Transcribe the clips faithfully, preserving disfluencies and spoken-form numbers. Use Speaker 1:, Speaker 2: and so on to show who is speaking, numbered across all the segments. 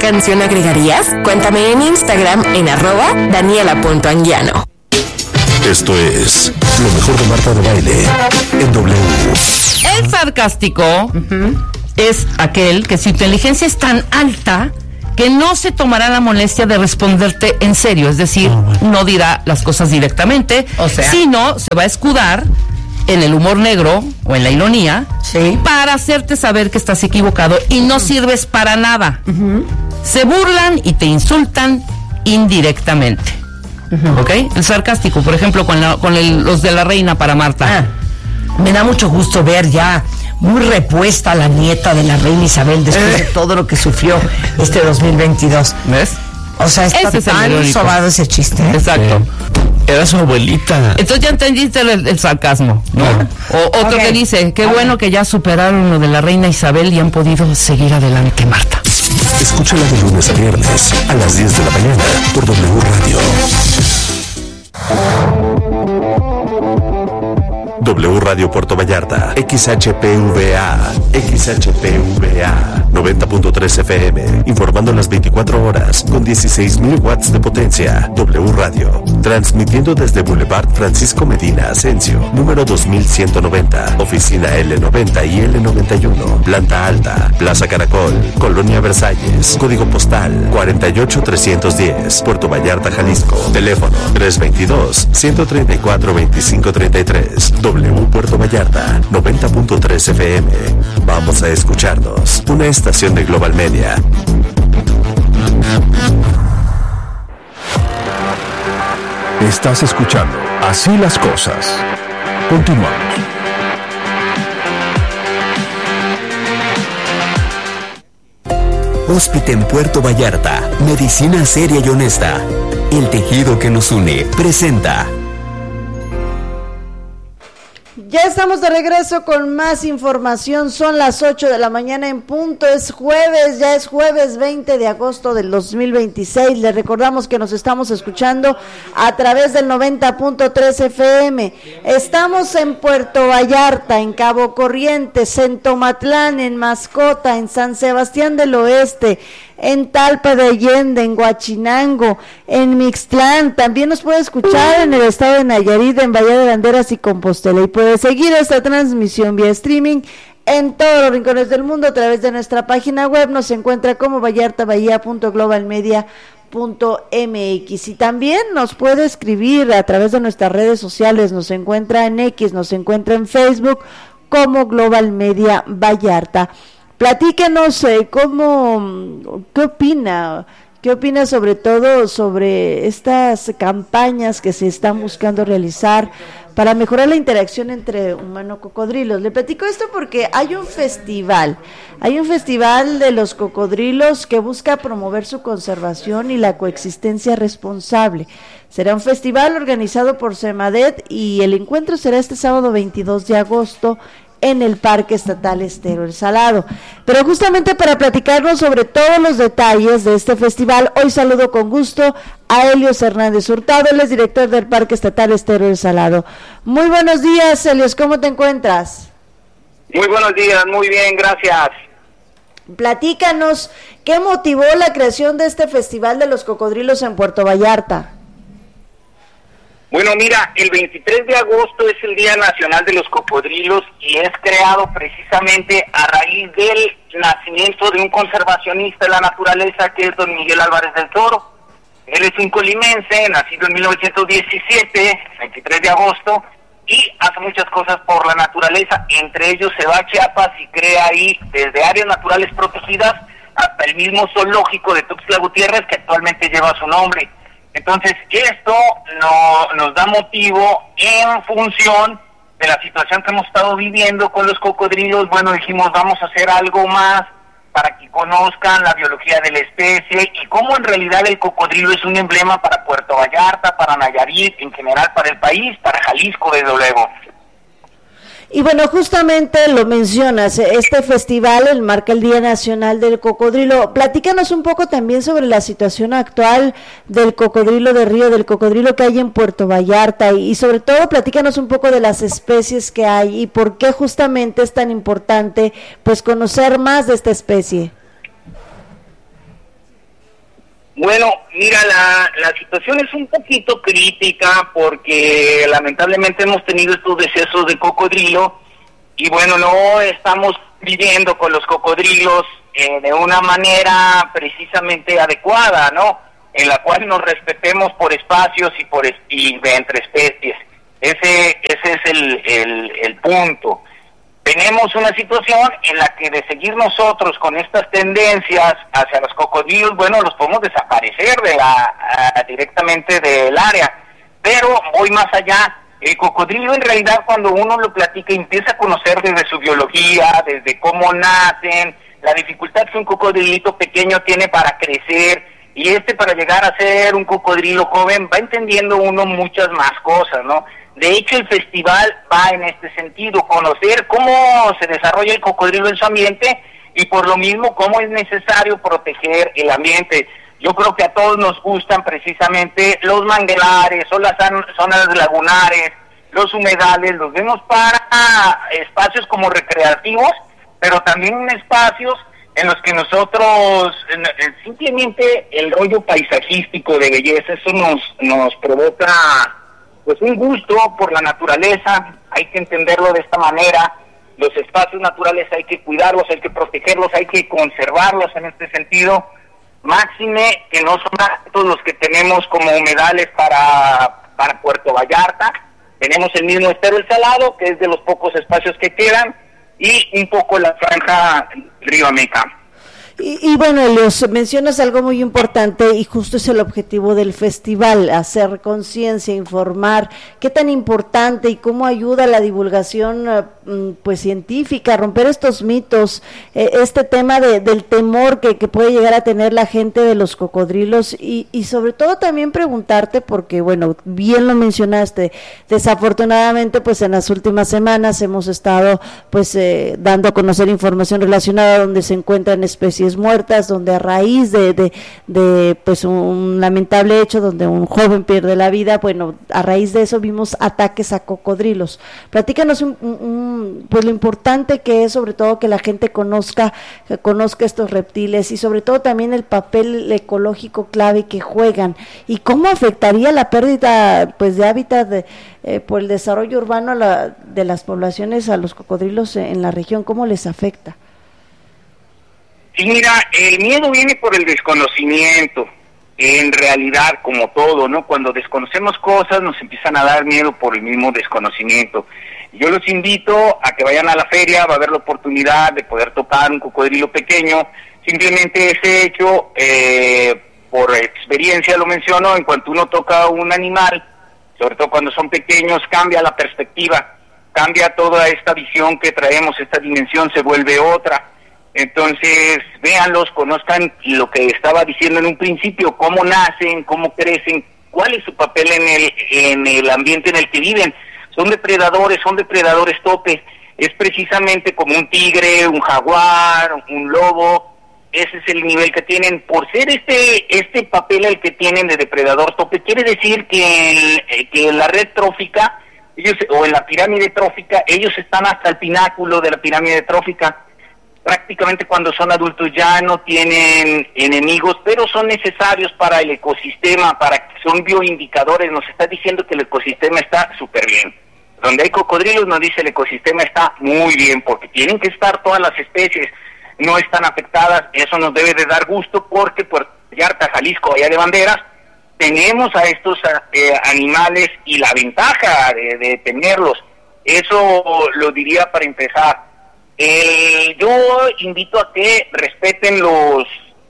Speaker 1: canción agregarías? Cuéntame en Instagram en arroba daniela.anguiano.
Speaker 2: Esto es lo mejor de Marta de Baile en W.
Speaker 3: El sarcástico uh-huh. es aquel que su inteligencia es tan alta que no se tomará la molestia de responderte en serio, es decir, oh, bueno. no dirá las cosas directamente, o sea, sino se va a escudar en el humor negro o en la ironía, sí. para hacerte saber que estás equivocado y no uh-huh. sirves para nada. Uh-huh. Se burlan y te insultan indirectamente. Uh-huh. ¿Ok? El sarcástico, por ejemplo, con, la, con el, los de la reina para Marta.
Speaker 4: Ah, me da mucho gusto ver ya muy repuesta la nieta de la reina Isabel después de todo lo que sufrió este dos mil veintidós.
Speaker 3: ¿Ves?
Speaker 4: O sea, está
Speaker 3: ese
Speaker 4: tan sobado ese chiste. ¿eh?
Speaker 3: Exacto.
Speaker 2: Sí. Era su abuelita.
Speaker 3: Entonces ya entendiste el, el sarcasmo, ¿no? Claro. O otro okay. que dice, qué okay. bueno que ya superaron lo de la reina Isabel y han podido seguir adelante, Marta.
Speaker 2: Escúchala de lunes a viernes a las diez de la mañana por W Radio. W Radio Puerto Vallarta, X H P V A, X H P V A, noventa punto tres F M, informando las veinticuatro horas, con dieciséis mil watts de potencia. W Radio, transmitiendo desde Boulevard Francisco Medina Asensio, número dos mil ciento noventa, oficina L noventa y L noventa y uno, planta alta, Plaza Caracol, Colonia Versalles, código postal cuarenta y ocho trescientos diez, Puerto Vallarta, Jalisco, teléfono tres veintidós, ciento treinta y cuatro, veinticinco treinta y tres. W Puerto Vallarta, noventa punto tres F M. Vamos a escucharnos. Una estación de Global Media. Estás escuchando Así las Cosas. Continuamos.
Speaker 5: Hóspite en Puerto Vallarta. Medicina seria y honesta. El tejido que nos une presenta.
Speaker 6: Ya estamos de regreso con más información, son las ocho de la mañana en punto, es jueves, ya es jueves veinte de agosto del dos mil veintiséis, les recordamos que nos estamos escuchando a través del noventa punto tres F M, estamos en Puerto Vallarta, en Cabo Corrientes, en Tomatlán, en Mascota, en San Sebastián del Oeste, en Talpa de Allende, en Huachinango, en Mixtlán, también nos puede escuchar en el estado de Nayarit, en Bahía de Banderas y Compostela, y puede seguir esta transmisión vía streaming en todos los rincones del mundo a través de nuestra página web, nos encuentra como vallartabahía punto global media punto m x, y también nos puede escribir a través de nuestras redes sociales, nos encuentra en X, nos encuentra en Facebook como Global Media Vallarta. Platíquenos eh, cómo, qué opina, qué opina sobre todo sobre estas campañas que se están buscando realizar para mejorar la interacción entre humano-cocodrilos. Le platico esto porque hay un festival, hay un festival de los cocodrilos que busca promover su conservación y la coexistencia responsable. Será un festival organizado por Semadet y el encuentro será este sábado veintidós de agosto en el Parque Estatal Estero El Salado. Pero justamente para platicarnos sobre todos los detalles de este festival, hoy saludo con gusto a Helios Hernández Hurtado, él es director del Parque Estatal Estero El Salado. Muy buenos días, Helios, ¿cómo te encuentras?
Speaker 7: Muy buenos días, muy bien, gracias.
Speaker 6: Platícanos, ¿qué motivó la creación de este Festival de los Cocodrilos en Puerto Vallarta?
Speaker 7: Bueno, mira, el veintitrés de agosto es el Día Nacional de los Cocodrilos y es creado precisamente a raíz del nacimiento de un conservacionista de la naturaleza que es don Miguel Álvarez del Toro. Él es un colimense, nacido en mil novecientos diecisiete, veintitrés de agosto, y hace muchas cosas por la naturaleza, entre ellos se va a Chiapas y crea ahí desde áreas naturales protegidas hasta el mismo zoológico de Tuxtla Gutiérrez que actualmente lleva su nombre. Entonces, esto no, nos da motivo en función de la situación que hemos estado viviendo con los cocodrilos. Bueno, dijimos, vamos a hacer algo más para que conozcan la biología de la especie y cómo en realidad el cocodrilo es un emblema para Puerto Vallarta, para Nayarit, en general para el país, para Jalisco, desde luego.
Speaker 6: Y bueno, justamente lo mencionas, este festival marca el Día Nacional del Cocodrilo. Platícanos un poco también sobre la situación actual del cocodrilo de río, del cocodrilo que hay en Puerto Vallarta y, y sobre todo platícanos un poco de las especies que hay y por qué justamente es tan importante pues conocer más de esta especie.
Speaker 7: Bueno, mira, la, la situación es un poquito crítica porque lamentablemente hemos tenido estos decesos de cocodrilo y bueno, no estamos viviendo con los cocodrilos eh, de una manera precisamente adecuada, ¿no? En la cual nos respetemos por espacios y por es, y de entre especies. Ese ese es el, el, el punto. Tenemos una situación en la que de seguir nosotros con estas tendencias hacia los cocodrilos, bueno, los podemos desaparecer de la a, directamente del área. Pero voy más allá. El cocodrilo en realidad cuando uno lo platica empieza a conocer desde su biología, desde cómo nacen, la dificultad que un cocodrilito pequeño tiene para crecer, y este para llegar a ser un cocodrilo joven va entendiendo uno muchas más cosas, ¿no? De hecho, el festival va en este sentido, conocer cómo se desarrolla el cocodrilo en su ambiente y por lo mismo cómo es necesario proteger el ambiente. Yo creo que a todos nos gustan precisamente los manglares o las zonas lagunares, los humedales, los vemos para espacios como recreativos, pero también espacios en los que nosotros, simplemente el rollo paisajístico de belleza, eso nos, nos provoca pues un gusto por la naturaleza. Hay que entenderlo de esta manera. Los espacios naturales hay que cuidarlos, hay que protegerlos, hay que conservarlos en este sentido. Máxime que no son todos los que tenemos como humedales para, para Puerto Vallarta. Tenemos el mismo Estero El Salado, que es de los pocos espacios que quedan, y un poco la franja Río Ameca.
Speaker 6: Y, y bueno, Elios, mencionas algo muy importante y justo es el objetivo del festival, hacer conciencia, informar, qué tan importante y cómo ayuda la divulgación pues científica, romper estos mitos, eh, este tema de, del temor que, que puede llegar a tener la gente de los cocodrilos y, y sobre todo también preguntarte, porque bueno, bien lo mencionaste, desafortunadamente pues en las últimas semanas hemos estado pues eh, dando a conocer información relacionada donde se encuentran especies muertas, donde a raíz de, de, de pues un lamentable hecho donde un joven pierde la vida, bueno, a raíz de eso vimos ataques a cocodrilos. Platícanos un, un, pues lo importante que es sobre todo que la gente conozca, que conozca estos reptiles y sobre todo también el papel ecológico clave que juegan y cómo afectaría la pérdida pues de hábitat de, eh, por el desarrollo urbano a la, de las poblaciones a los cocodrilos en la región, cómo les afecta.
Speaker 7: Sí, mira, el miedo viene por el desconocimiento, en realidad, como todo, ¿no? Cuando desconocemos cosas, nos empiezan a dar miedo por el mismo desconocimiento. Yo los invito a que vayan a la feria, va a haber la oportunidad de poder tocar un cocodrilo pequeño. Simplemente ese hecho, eh, por experiencia lo menciono, en cuanto uno toca un animal, sobre todo cuando son pequeños, cambia la perspectiva, cambia toda esta visión que traemos, esta dimensión se vuelve otra. Entonces, véanlos, conozcan lo que estaba diciendo en un principio, cómo nacen, cómo crecen, cuál es su papel en el en el ambiente en el que viven. Son depredadores, son depredadores tope. Es precisamente como un tigre, un jaguar, un lobo. Ese es el nivel que tienen. Por ser este este papel el que tienen de depredador tope, quiere decir que, el, que en la red trófica, ellos o en la pirámide trófica, ellos están hasta el pináculo de la pirámide trófica. Prácticamente cuando son adultos ya no tienen enemigos, pero son necesarios para el ecosistema, para son bioindicadores, nos está diciendo que el ecosistema está súper bien. Donde hay cocodrilos nos dice el ecosistema está muy bien, porque tienen que estar todas las especies, no están afectadas, eso nos debe de dar gusto, porque Puerto Vallarta, Jalisco, allá de Banderas, tenemos a estos eh, animales y la ventaja de, de tenerlos, eso lo diría para empezar. Eh, yo invito a que respeten los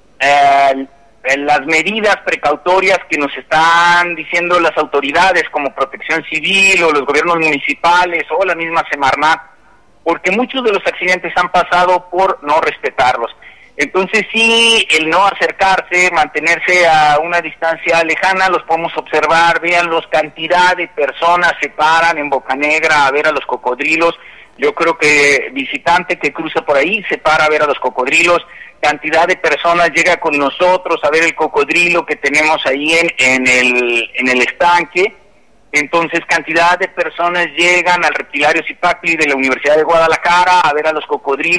Speaker 7: eh, las medidas precautorias que nos están diciendo las autoridades como Protección Civil o los gobiernos municipales o la misma Semarnat, porque muchos de los accidentes han pasado por no respetarlos. Entonces sí, el no acercarse, mantenerse a una distancia lejana, los podemos observar, véanlos, cantidad de personas se paran en Bocanegra a ver a los cocodrilos. Yo creo que visitante que cruza por ahí se para a ver a los cocodrilos, cantidad de personas llega con nosotros a ver el cocodrilo que tenemos ahí en, en el en el estanque. Entonces cantidad de personas llegan al reptilario Zipacli de la Universidad de Guadalajara a ver a los cocodrilos.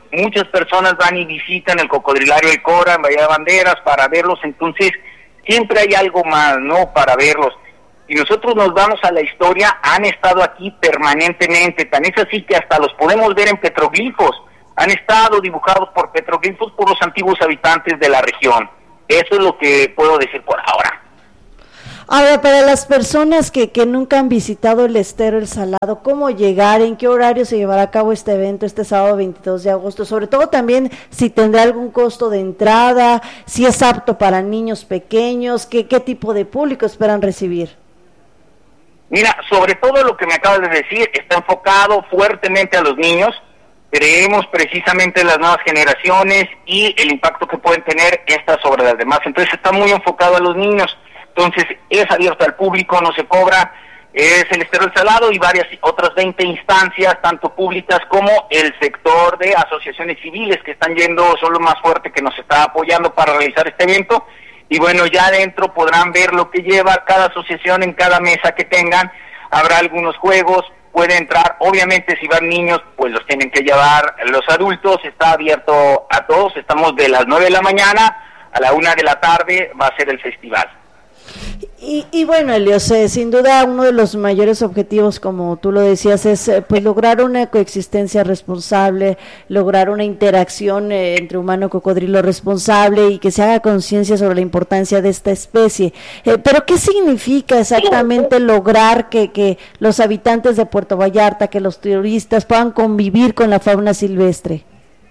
Speaker 7: muchas personas van y visitan el Cocodrilario El Cora en Bahía de Banderas para verlos, entonces siempre hay algo más, ¿no?, para verlos. Y nosotros nos vamos a la historia, han estado aquí permanentemente, tan es así que hasta los podemos ver en petroglifos, han estado dibujados por petroglifos por los antiguos habitantes de la región. Eso es lo que puedo decir por ahora.
Speaker 6: Ahora, para las personas que, que nunca han visitado el Estero El Salado, ¿cómo llegar? ¿En qué horario se llevará a cabo este evento este sábado veintidós de agosto? Sobre todo también si tendrá algún costo de entrada, si es apto para niños pequeños, ¿qué, qué tipo de público esperan recibir?
Speaker 7: Mira, sobre todo lo que me acabas de decir, está enfocado fuertemente a los niños. Creemos precisamente en las nuevas generaciones y el impacto que pueden tener estas sobre las demás. Entonces está muy enfocado a los niños. Entonces es abierto al público, no se cobra, es el Estero El Salado y varias otras veinte instancias, tanto públicas como el sector de asociaciones civiles que están yendo, son lo más fuerte que nos está apoyando para realizar este evento. Y bueno, ya adentro podrán ver lo que lleva cada asociación en cada mesa que tengan, habrá algunos juegos, puede entrar, obviamente si van niños, pues los tienen que llevar los adultos, está abierto a todos, estamos de las nueve de la mañana a la una de la tarde, va a ser el festival.
Speaker 6: Y, y bueno, Helios, eh, sin duda uno de los mayores objetivos, como tú lo decías, es eh, pues lograr una coexistencia responsable, lograr una interacción eh, entre humano y cocodrilo responsable y que se haga conciencia sobre la importancia de esta especie. Eh, pero ¿qué significa exactamente lograr que, que los habitantes de Puerto Vallarta, que los turistas puedan convivir con la fauna silvestre?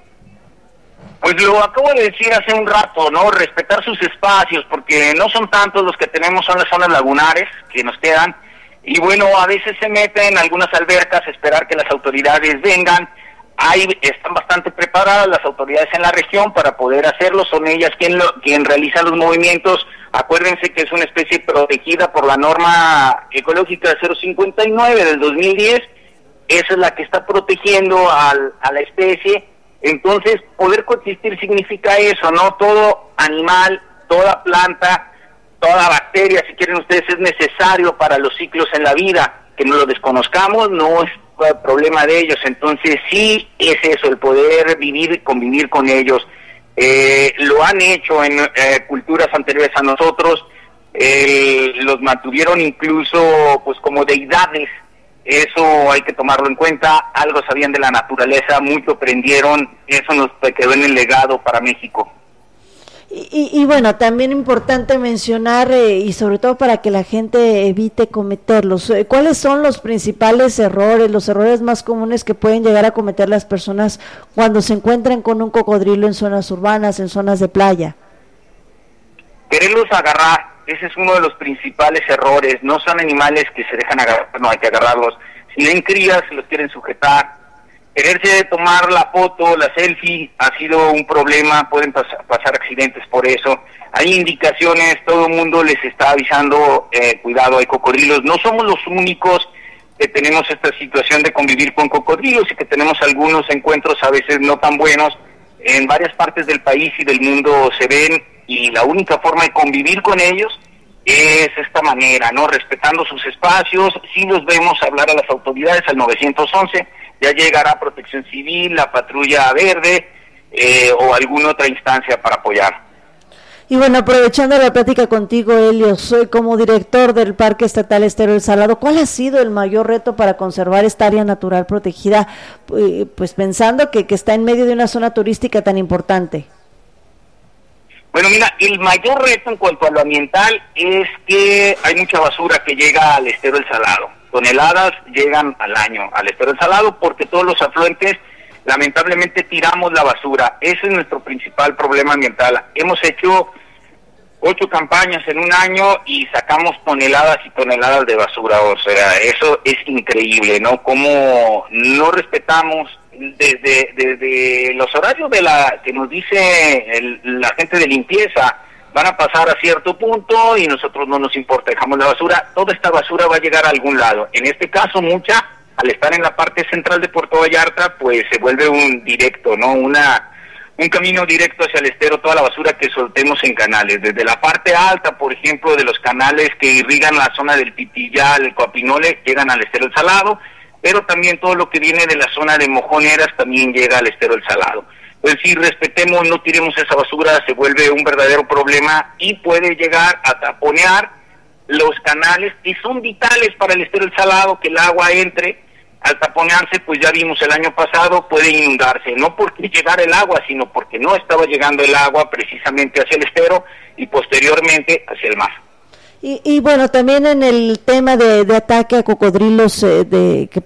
Speaker 7: Pues lo acabo de decir hace un rato, ¿no? Respetar sus espacios, porque no son tantos los que tenemos, son las zonas lagunares que nos quedan, y bueno, a veces se meten en algunas albercas a esperar que las autoridades vengan. Ahí están bastante preparadas las autoridades en la región para poder hacerlo, son ellas quien, lo, quien realizan los movimientos. Acuérdense que es una especie protegida por la norma ecológica cero cincuenta y nueve del dos mil diez, esa es la que está protegiendo al, a la especie. Entonces, poder coexistir significa eso, ¿no? Todo animal, toda planta, toda bacteria, si quieren ustedes, es necesario para los ciclos en la vida. Que no lo desconozcamos no es problema de ellos. Entonces, sí es eso, el poder vivir y convivir con ellos. Eh, lo han hecho en eh, culturas anteriores a nosotros, eh, los mantuvieron incluso pues como deidades. Eso hay que tomarlo en cuenta, algo sabían de la naturaleza, mucho aprendieron, eso nos quedó en el legado para México.
Speaker 6: Y, y, y bueno, también importante mencionar, eh, y sobre todo para que la gente evite cometerlos, eh, ¿cuáles son los principales errores, los errores más comunes que pueden llegar a cometer las personas cuando se encuentran con un cocodrilo en zonas urbanas, en zonas de playa?
Speaker 7: Quererlos agarrar. Ese es uno de los principales errores. No son animales que se dejan agarrar, no hay que agarrarlos. Si ven crías, los quieren sujetar. Quererse tomar la foto, la selfie, ha sido un problema, pueden pas- pasar accidentes por eso. Hay indicaciones, todo el mundo les está avisando, eh, cuidado, hay cocodrilos. No somos los únicos que tenemos esta situación de convivir con cocodrilos y que tenemos algunos encuentros a veces no tan buenos. En varias partes del país y del mundo se ven, y la única forma de convivir con ellos es esta manera, ¿no? Respetando sus espacios. Si los vemos, hablar a las autoridades, al nueve once, ya llegará Protección Civil, la Patrulla Verde eh, o alguna otra instancia para apoyar.
Speaker 6: Y bueno, aprovechando la plática contigo, Helios, soy como director del Parque Estatal Estero El Salado, ¿cuál ha sido el mayor reto para conservar esta área natural protegida, pues pensando que, que está en medio de una zona turística tan importante?
Speaker 7: Bueno, mira, el mayor reto en cuanto a lo ambiental es que hay mucha basura que llega al Estero El Salado. Toneladas llegan al año al Estero El Salado porque todos los afluentes lamentablemente tiramos la basura. Ese es nuestro principal problema ambiental. Hemos hecho ocho campañas en un año y sacamos toneladas y toneladas de basura. O sea, eso es increíble, ¿no? Cómo no respetamos desde, desde los horarios de la que nos dice el, la gente de limpieza. Van a pasar a cierto punto y nosotros no nos importa, dejamos la basura. Toda esta basura va a llegar a algún lado. En este caso, mucha, al estar en la parte central de Puerto Vallarta, pues se vuelve un directo, ¿no? Una un camino directo hacia el estero, toda la basura que soltemos en canales. Desde la parte alta, por ejemplo, de los canales que irrigan la zona del Pitillal, el Coapinole, llegan al Estero El Salado. pero también todo lo que viene de la zona de Mojoneras también llega al estero El Salado. Pues si respetemos, no tiremos esa basura, se vuelve un verdadero problema y puede llegar a taponear los canales que son vitales para el estero El Salado, que el agua entre. Al taponearse, pues ya vimos el año pasado, puede inundarse, no porque llegara el agua, sino porque no estaba llegando el agua precisamente hacia el estero y posteriormente hacia el mar.
Speaker 6: Y, y bueno, también en el tema de, de ataque a cocodrilos eh, de que